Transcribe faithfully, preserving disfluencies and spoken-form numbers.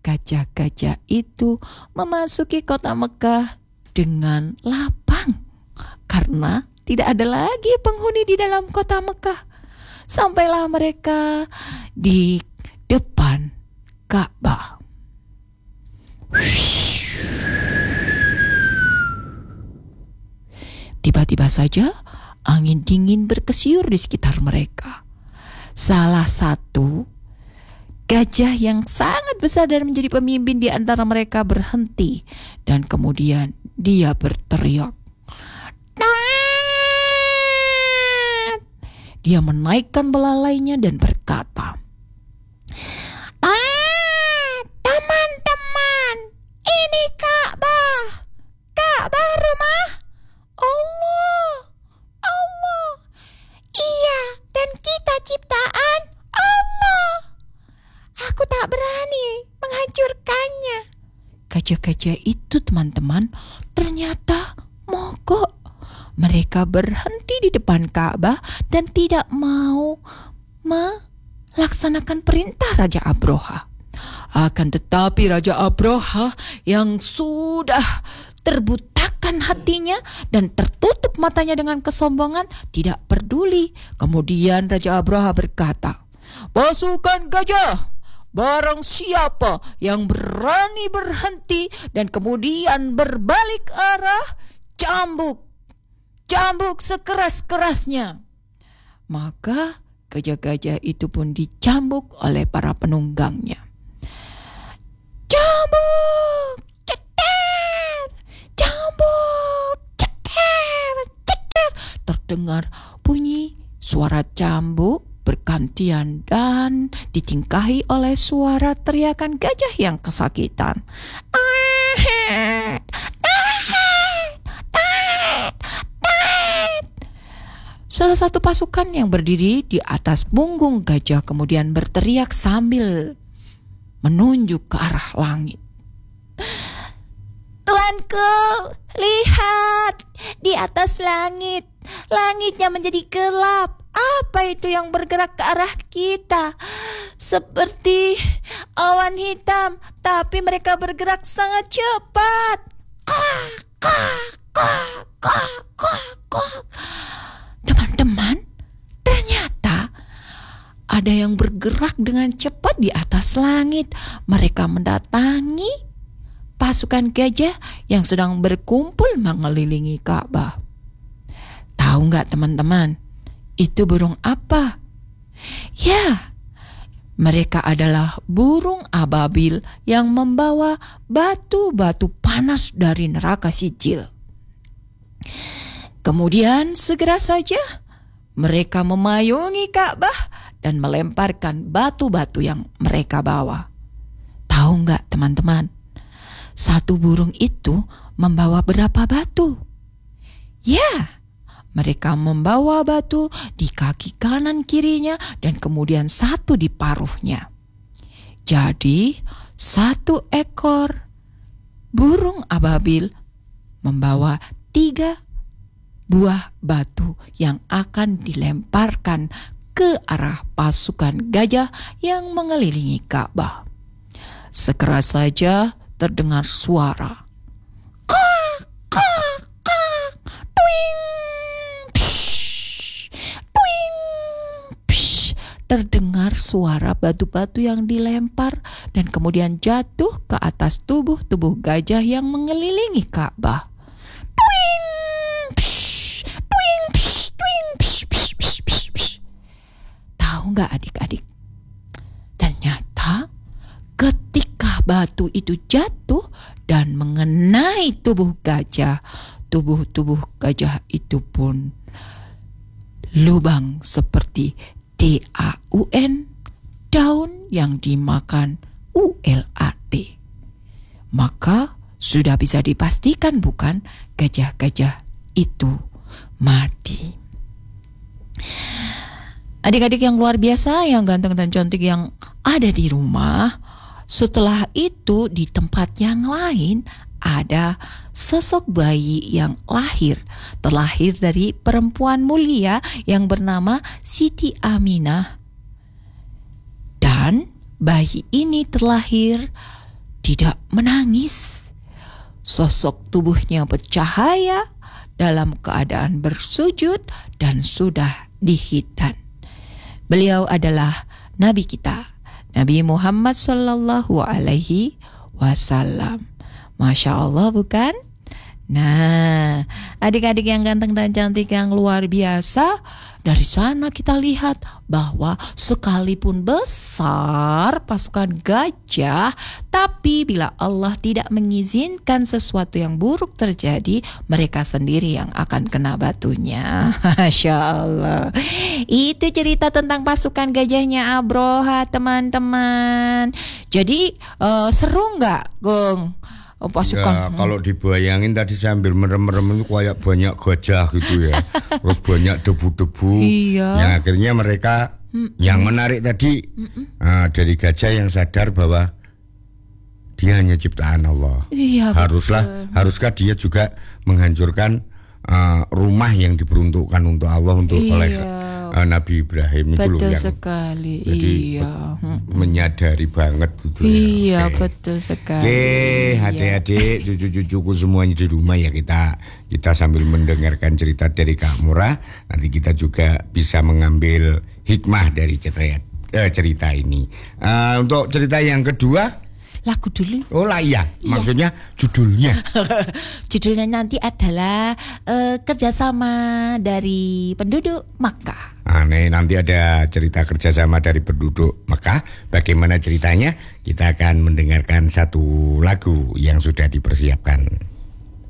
gajah-gajah itu memasuki kota Mekah dengan lapang karena tidak ada lagi penghuni di dalam kota Mekah. Sampailah mereka di depan Ka'bah. Tiba-tiba saja angin dingin berkesiur di sekitar mereka. Salah satu gajah yang sangat besar dan menjadi pemimpin di antara mereka berhenti dan kemudian dia berteriak. Tat! Dia menaikkan belalainya dan berkata, "Ah, teman-teman, ini Ka'bah, Ka'bah rumah Allah, Allah. Iya, dan kita ciptaan Allah. Aku tak berani menghancurkannya." Gajah-gajah itu, teman-teman, ternyata mogok. Mereka berhenti di depan Ka'bah dan tidak mau melaksanakan perintah Raja Abroha. Akan tetapi Raja Abroha yang sudah terbutakan hatinya dan tertutup matanya dengan kesombongan tidak peduli. Kemudian Raja Abroha berkata, "Pasukan gajah, barang siapa yang berani berhenti dan kemudian berbalik arah, cambuk, cambuk sekeras-kerasnya." Maka gajah-gajah itu pun dicambuk oleh para penunggangnya. Cambuk, ceter, cambuk, ceter, ceter. Terdengar bunyi suara cambuk bergantian dan ditingkahi oleh suara teriakan gajah yang kesakitan. Salah satu pasukan yang berdiri di atas punggung gajah kemudian berteriak sambil menunjuk ke arah langit. "Tuanku, lihat di atas langit. Langitnya menjadi gelap. Apa itu yang bergerak ke arah kita? Seperti awan hitam, tapi mereka bergerak sangat cepat. Kak, kak, kak, kak, kak, kak." Teman-teman, ternyata ada yang bergerak dengan cepat di atas langit. Mereka mendatangi pasukan gajah yang sedang berkumpul mengelilingi Ka'bah. Tahu nggak teman-teman, itu burung apa? Ya, mereka adalah burung ababil yang membawa batu-batu panas dari neraka Sijil. Kemudian segera saja mereka memayungi Ka'bah dan melemparkan batu-batu yang mereka bawa. Tahu nggak teman-teman, satu burung itu membawa berapa batu? Ya, mereka membawa batu di kaki kanan kirinya dan kemudian satu di paruhnya. Jadi satu ekor burung ababil membawa tiga buah batu yang akan dilemparkan ke arah pasukan gajah yang mengelilingi Ka'bah. Sekeras saja terdengar suara. Kak, kak, kak, twing, psh, twing, psh. Terdengar suara batu-batu yang dilempar dan kemudian jatuh ke atas tubuh-tubuh gajah yang mengelilingi Ka'bah. Twing, psh, twing, psh, twing, psh, psh, psh, psh, psh. Tahu nggak adik-adik? Ternyata ketika batu itu jatuh dan mengenai tubuh gajah, tubuh-tubuh gajah itu pun lubang seperti D A U N, daun yang dimakan U L A D. Maka sudah bisa dipastikan bukan gajah-gajah itu mati. Adik-adik yang luar biasa, yang ganteng dan cantik yang ada di rumah, setelah itu di tempat yang lain ada sosok bayi yang lahir, terlahir dari perempuan mulia yang bernama Siti Aminah. Dan bayi ini terlahir tidak menangis. Sosok tubuhnya bercahaya dalam keadaan bersujud dan sudah dihitan. Beliau adalah Nabi kita, Nabi Muhammad Sallallahu Alaihi Wasallam. Masya Allah bukan? Nah, adik-adik yang ganteng dan cantik yang luar biasa, dari sana kita lihat bahwa sekalipun besar pasukan gajah, tapi bila Allah tidak mengizinkan sesuatu yang buruk terjadi, mereka sendiri yang akan kena batunya. Masya Allah. Itu cerita tentang pasukan gajahnya Abroha, teman-teman. Jadi uh, seru nggak, Gung? Oh, pasukan. Ya, kalau dibayangin tadi sambil merem-merem itu kayak banyak gajah gitu ya. Terus banyak debu-debu. Iya. Yang akhirnya mereka Mm-mm. yang menarik tadi uh, dari gajah yang sadar bahwa dia hanya ciptaan Allah. Iya, Haruslah betul. haruskah dia juga menghancurkan uh, rumah yang diperuntukkan untuk Allah untuk Iya. oleh uh, Nabi Ibrahim itu loh Betul yang sekali. jadi Iya. menyadari banget gitu ya. Iya, Oke. betul sekali. Oke, adik-adik, cucu-cucuku semuanya di rumah ya, kita kita sambil mendengarkan cerita dari Kak Murah, nanti kita juga bisa mengambil hikmah dari cerita, eh, cerita ini. Uh, untuk cerita yang kedua, Lagu dulu. oh lah iya, maksudnya judulnya. Judulnya nanti adalah uh, kerjasama dari penduduk Makkah. Nah, nih, nanti ada cerita kerjasama dari penduduk Mekah. Bagaimana ceritanya? Kita akan mendengarkan satu lagu yang sudah dipersiapkan.